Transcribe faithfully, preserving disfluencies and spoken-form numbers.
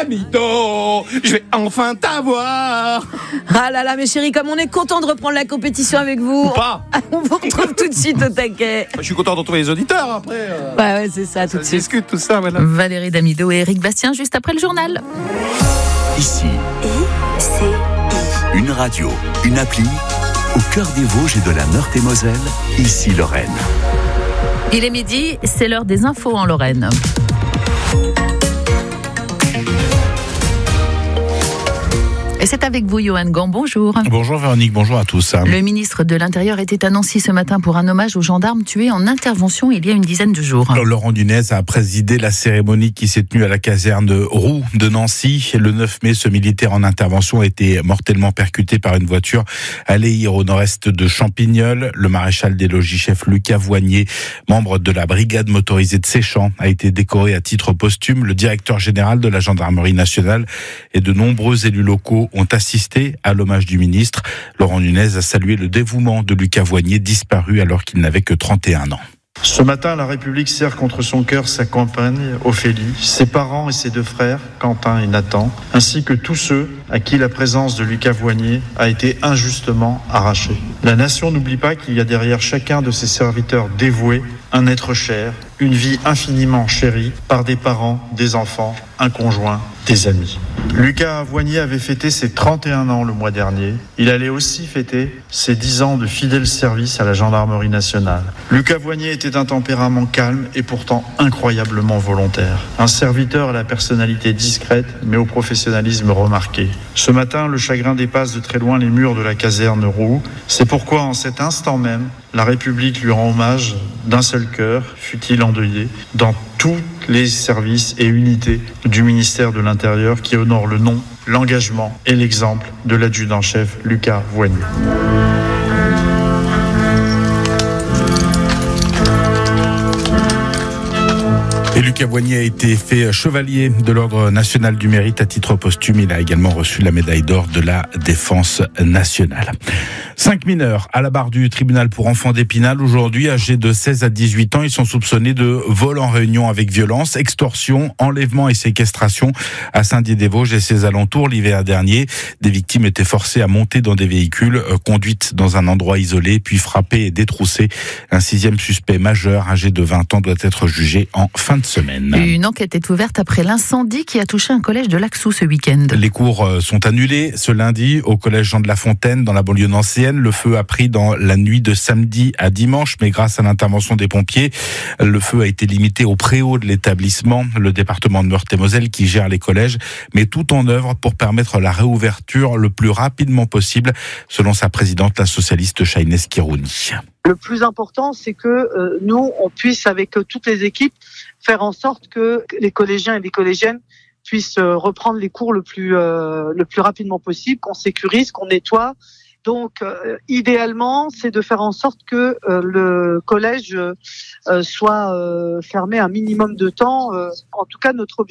d'Amido, je vais enfin t'avoir. Ah là là, mes chéris, comme on est content de reprendre la compétition avec vous. Ou pas. On vous retrouve tout de suite au taquet. Je suis content de retrouver les auditeurs après. Euh, ouais, ouais, c'est ça, tout ça de suite. discute tout ça, voilà. Valérie Damido et Éric Bastien, juste après le journal. Ici, I C I. une radio, une appli, au cœur des Vosges et de la Meurthe-et-Moselle, ici Lorraine. Il est midi, c'est l'heure des infos en Lorraine. Et c'est avec vous, Johan Gant. Bonjour. Bonjour Véronique, bonjour à tous. Le ministre de l'Intérieur était à Nancy ce matin pour un hommage aux gendarmes tués en intervention il y a une dizaine de jours. Laurent Nunez a présidé la cérémonie qui s'est tenue à la caserne Roux de Nancy. Le neuf mai, ce militaire en intervention a été mortellement percuté par une voiture à Léire au nord-est de Champignol. Le maréchal des logis chef Lucas Voignier, membre de la brigade motorisée de Séchamps, a été décoré à titre posthume. Le directeur général de la gendarmerie nationale et de nombreux élus locaux ont assisté à l'hommage du ministre. Laurent Nunez a salué le dévouement de Lucas Voignier, disparu alors qu'il n'avait que trente et un ans. Ce matin, la République serre contre son cœur sa compagne, Ophélie, ses parents et ses deux frères, Quentin et Nathan, ainsi que tous ceux à qui la présence de Lucas Voignier a été injustement arrachée. La nation n'oublie pas qu'il y a derrière chacun de ses serviteurs dévoués un être cher, une vie infiniment chérie par des parents, des enfants, un conjoint, des amis. Lucas Voignier avait fêté ses trente et un ans le mois dernier. Il allait aussi fêter ses dix ans de fidèle service à la gendarmerie nationale. Lucas Voignier était un tempérament calme et pourtant incroyablement volontaire. Un serviteur à la personnalité discrète mais au professionnalisme remarqué. Ce matin, le chagrin dépasse de très loin les murs de la caserne Roux. C'est pourquoi en cet instant même, la République lui rend hommage d'un seul cœur, fut-il endeuillé, dans tous les services et unités du ministère de l'Intérieur qui honorent le nom, l'engagement et l'exemple de l'adjudant-chef Lucas Voignier. Et Lucas Voignier a été fait chevalier de l'Ordre national du mérite à titre posthume. Il a également reçu la médaille d'or de la défense nationale. Cinq mineurs à la barre du tribunal pour enfants d'Épinal. Aujourd'hui, âgés de seize à dix-huit ans, ils sont soupçonnés de vol en réunion avec violence, extorsion, enlèvement et séquestration à Saint-Dié-des-Vosges et ses alentours. L'hiver dernier, des victimes étaient forcées à monter dans des véhicules, conduites dans un endroit isolé, puis frappées et détroussées. Un sixième suspect majeur, âgé de vingt ans, doit être jugé en fin de semaine. Une enquête est ouverte après l'incendie qui a touché un collège de Laxou ce week-end. Les cours sont annulés ce lundi au collège Jean de La Fontaine dans la banlieue nancéenne. Le feu a pris dans la nuit de samedi à dimanche, mais grâce à l'intervention des pompiers, le feu a été limité au préau de l'établissement. Le département de Meurthe-et-Moselle qui gère les collèges met tout en œuvre pour permettre la réouverture le plus rapidement possible, selon sa présidente, la socialiste Shainès Kirouni. Le plus important, c'est que euh, nous, on puisse, avec euh, toutes les équipes, faire en sorte que les collégiens et les collégiennes puissent euh, reprendre les cours le plus, euh, le plus rapidement possible, qu'on sécurise, qu'on nettoie. Donc, euh, idéalement, c'est de faire en sorte que euh, le collège euh, soit euh, fermé un minimum de temps. Euh, en tout cas, notre objectif,